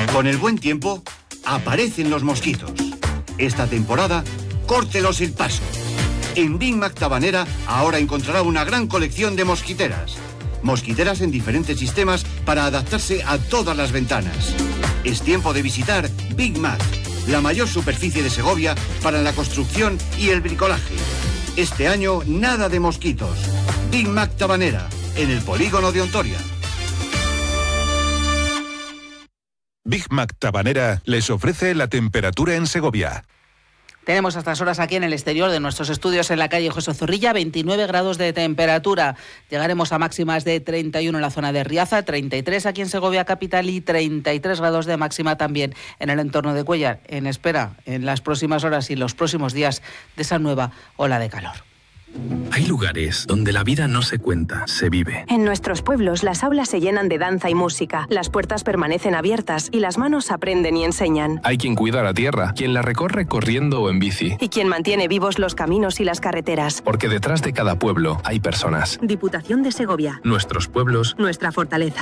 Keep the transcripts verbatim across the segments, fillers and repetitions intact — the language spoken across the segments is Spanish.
Con el buen tiempo, aparecen los mosquitos. Esta temporada, córtelos el paso. En Big Mac Tabanera ahora encontrará una gran colección de mosquiteras. Mosquiteras en diferentes sistemas para adaptarse a todas las ventanas. Es tiempo de visitar Big Mac, la mayor superficie de Segovia para la construcción y el bricolaje. Este año, nada de mosquitos. Big Mac Tabanera, en el polígono de Ontoria. Big Mac Tabanera les ofrece la temperatura en Segovia. Tenemos a estas horas aquí en el exterior de nuestros estudios en la calle José Zorrilla veintinueve grados de temperatura. Llegaremos a máximas de treinta y uno en la zona de Riaza, treinta y tres aquí en Segovia capital y treinta y tres grados de máxima también en el entorno de Cuéllar, en espera en las próximas horas y los próximos días de esa nueva ola de calor. Hay lugares donde la vida no se cuenta, se vive. En nuestros pueblos las aulas se llenan de danza y música, las puertas permanecen abiertas y las manos aprenden y enseñan. Hay quien cuida la tierra, quien la recorre corriendo o en bici. Y quien mantiene vivos los caminos y las carreteras. Porque detrás de cada pueblo hay personas. Diputación de Segovia. Nuestros pueblos. Nuestra fortaleza.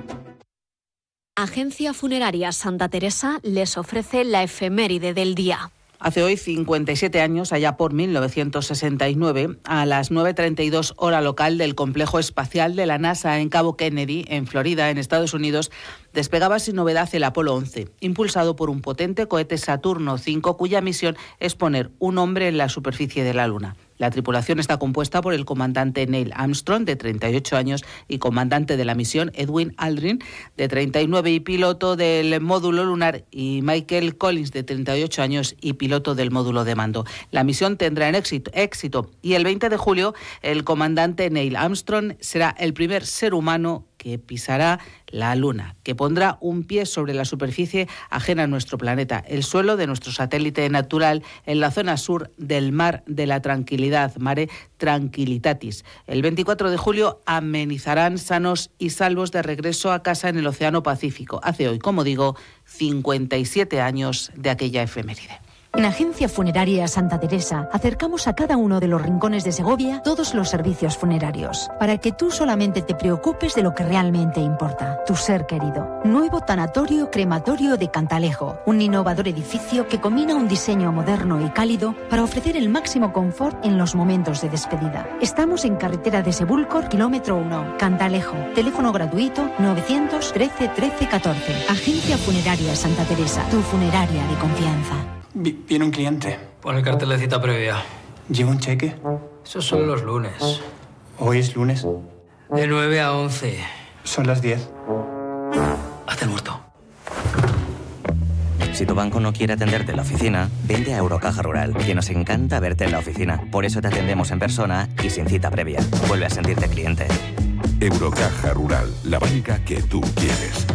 Agencia Funeraria Santa Teresa les ofrece la efeméride del día. Hace hoy cincuenta y siete años, allá por mil novecientos sesenta y nueve, a las nueve treinta y dos hora local del complejo espacial de la NASA en Cabo Kennedy, en Florida, en Estados Unidos, despegaba sin novedad el Apolo once, impulsado por un potente cohete Saturno cinco, cuya misión es poner un hombre en la superficie de la Luna. La tripulación está compuesta por el comandante Neil Armstrong, de treinta y ocho años, y comandante de la misión Edwin Aldrin, de treinta y nueve, y piloto del módulo lunar, y Michael Collins, de treinta y ocho años, y piloto del módulo de mando. La misión tendrá en éxito, éxito y el veinte de julio el comandante Neil Armstrong será el primer ser humano que pisará la Luna, que pondrá un pie sobre la superficie ajena a nuestro planeta, el suelo de nuestro satélite natural en la zona sur del Mar de la Tranquilidad, Mare Tranquilitatis. El veinticuatro de julio amenizarán sanos y salvos de regreso a casa en el Océano Pacífico. Hace hoy, como digo, cincuenta y siete años de aquella efeméride. En Agencia Funeraria Santa Teresa acercamos a cada uno de los rincones de Segovia todos los servicios funerarios, para que tú solamente te preocupes de lo que realmente importa, tu ser querido. Nuevo tanatorio crematorio de Cantalejo, un innovador edificio que combina un diseño moderno y cálido para ofrecer el máximo confort en los momentos de despedida. Estamos en carretera de Sebúlcor, kilómetro uno, Cantalejo. Teléfono gratuito novecientos trece trece catorce. Agencia Funeraria Santa Teresa, tu funeraria de confianza. Viene un cliente. Pon el cartel de cita previa. ¿Lleva un cheque? Esos son los lunes. ¿Hoy es lunes? De nueve a once. Son las diez. Hazte el muerto. Si tu banco no quiere atenderte en la oficina, vente a Eurocaja Rural, que nos encanta verte en la oficina. Por eso te atendemos en persona y sin cita previa. Vuelve a sentirte cliente. Eurocaja Rural, la banca que tú quieres.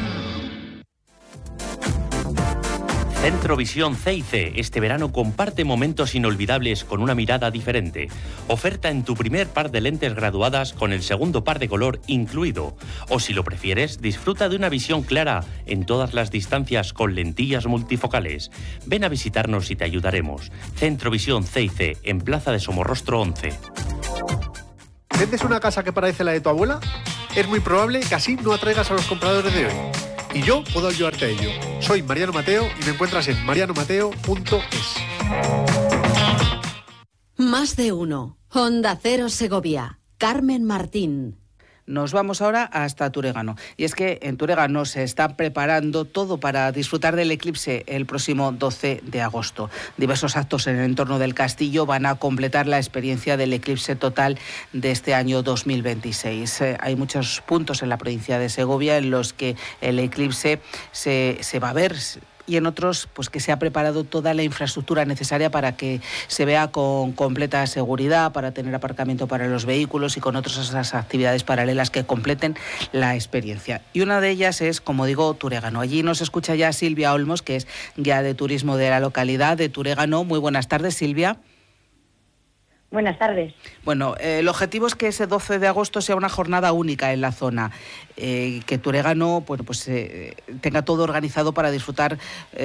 Centro Visión C y C este verano comparte momentos inolvidables con una mirada diferente. Oferta en tu primer par de lentes graduadas con el segundo par de color incluido. O si lo prefieres, disfruta de una visión clara en todas las distancias con lentillas multifocales. Ven a visitarnos y te ayudaremos. Centro Visión C y C en Plaza de Somorrostro once. ¿Vendes una casa que parece la de tu abuela? Es muy probable que así no atraigas a los compradores de hoy. Y yo puedo ayudarte a ello. Soy Mariano Mateo y me encuentras en mariano mateo punto es. Más de uno. Onda Cero Segovia. Carmen Martín. Nos vamos ahora hasta Turegano. Y es que en Turegano se está preparando todo para disfrutar del eclipse el próximo doce de agosto. Diversos actos en el entorno del castillo van a completar la experiencia del eclipse total de este año dos mil veintiséis. Eh, hay muchos puntos en la provincia de Segovia en los que el eclipse se, se va a ver, y en otros pues que se ha preparado toda la infraestructura necesaria para que se vea con completa seguridad, para tener aparcamiento para los vehículos y con otras esas actividades paralelas que completen la experiencia. Y una de ellas es, como digo, Turegano. Allí nos escucha ya Silvia Olmos, que es guía de turismo de la localidad de Turegano. Muy buenas tardes, Silvia. Buenas tardes. Bueno, eh, el objetivo es que ese doce de agosto sea una jornada única en la zona, eh, que Turegano bueno, pues, eh, tenga todo organizado para disfrutar eh,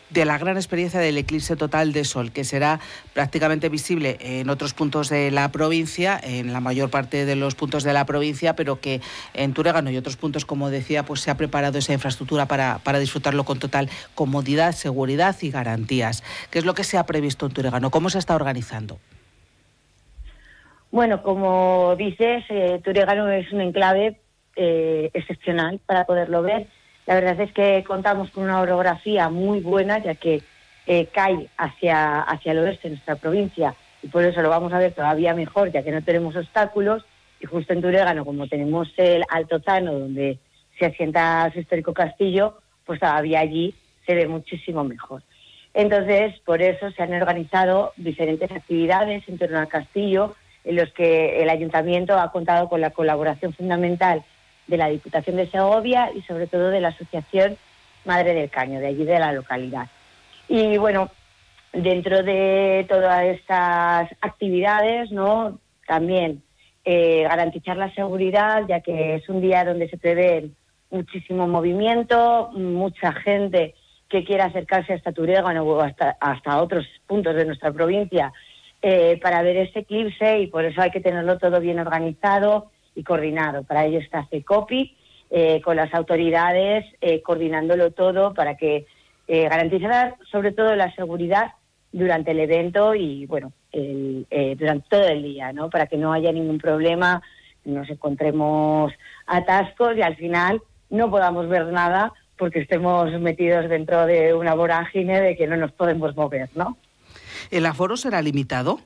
de la gran experiencia del eclipse total de Sol, que será prácticamente visible en otros puntos de la provincia, en la mayor parte de los puntos de la provincia, pero que en Túregano y otros puntos, como decía, pues se ha preparado esa infraestructura para, para disfrutarlo con total comodidad, seguridad y garantías. ¿Qué es lo que se ha previsto en Túregano? ¿Cómo se está organizando? Bueno, como dices, eh, Túregano es un enclave eh, excepcional para poderlo ver. La verdad es que contamos con una orografía muy buena, ya que eh, cae hacia, hacia el oeste de nuestra provincia, y por eso lo vamos a ver todavía mejor, ya que no tenemos obstáculos, y justo en Túregano, como tenemos el Altozano, donde se asienta su histórico castillo, pues todavía allí se ve muchísimo mejor. Entonces, por eso se han organizado diferentes actividades en torno al castillo, en los que el Ayuntamiento ha contado con la colaboración fundamental de la Diputación de Segovia y sobre todo de la Asociación Madre del Caño, de allí de la localidad. Y bueno, dentro de todas estas actividades, ¿no?, también eh, garantizar la seguridad, ya que es un día donde se prevé muchísimo movimiento, mucha gente que quiera acercarse hasta Túregano o hasta, hasta otros puntos de nuestra provincia eh, para ver este eclipse, y por eso hay que tenerlo todo bien organizado y coordinado. Para ello está CECOPI, eh, con las autoridades, eh, coordinándolo todo para que eh, garantizar sobre todo la seguridad durante el evento y, bueno, el, eh, durante todo el día, ¿no?, para que no haya ningún problema, nos encontremos atascos y al final no podamos ver nada porque estemos metidos dentro de una vorágine de que no nos podemos mover, ¿no? ¿El aforo será limitado?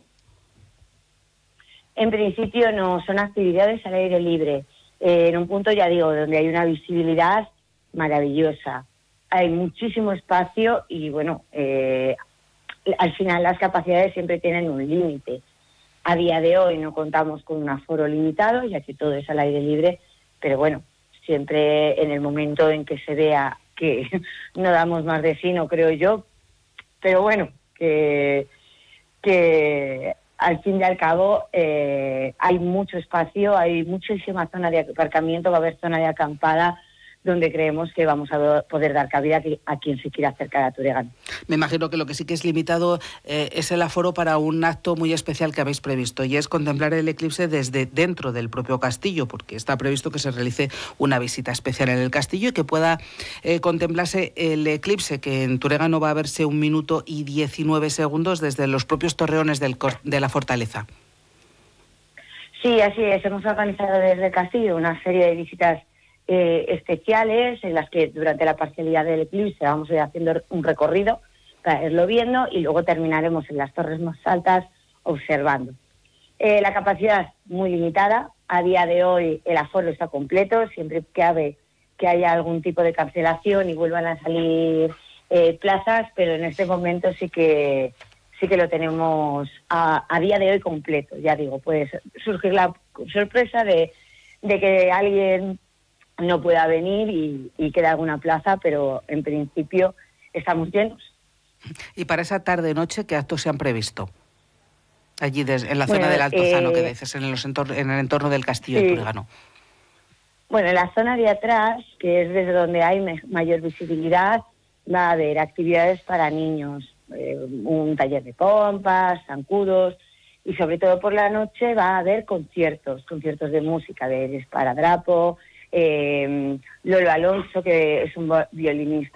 En principio no, son actividades al aire libre, eh, en un punto, ya digo, donde hay una visibilidad maravillosa. Hay muchísimo espacio y, bueno, eh, al final las capacidades siempre tienen un límite. A día de hoy no contamos con un aforo limitado, ya que todo es al aire libre, pero bueno, siempre en el momento en que se vea que no damos más de sí, no creo yo, pero bueno, que... que al fin y al cabo eh, hay mucho espacio, hay muchísima zona de aparcamiento, va a haber zona de acampada donde creemos que vamos a poder dar cabida a quien se quiera acercar a Túregano. Me imagino que lo que sí que es limitado eh, es el aforo para un acto muy especial que habéis previsto, y es contemplar el eclipse desde dentro del propio castillo, porque está previsto que se realice una visita especial en el castillo y que pueda eh, contemplarse el eclipse, que en Túregano va a verse un minuto y diecinueve segundos desde los propios torreones del, de la fortaleza. Sí, así es. Hemos organizado desde el castillo una serie de visitas Eh, especiales en las que durante la parcialidad del eclipse vamos a ir haciendo un recorrido para irlo viendo y luego terminaremos en las torres más altas observando. Eh, la capacidad muy limitada, a día de hoy el aforo está completo, siempre cabe que haya algún tipo de cancelación y vuelvan a salir eh, plazas, pero en este momento sí que sí que lo tenemos a, a día de hoy completo. Ya digo, puede surgir la sorpresa de, de que alguien no pueda venir y, y quede alguna plaza, pero en principio estamos llenos. ¿Y para esa tarde-noche qué actos se han previsto? Allí des, en la bueno, zona del Altozano, eh, que dices, en, los entor- en el entorno del castillo sí. de Túregano. Bueno, en la zona de atrás, que es desde donde hay me- mayor visibilidad, va a haber actividades para niños, eh, un taller de pompas, zancudos, y sobre todo por la noche va a haber conciertos, conciertos de música, de esparadrapo, Eh, Lolo Alonso, que es un violinista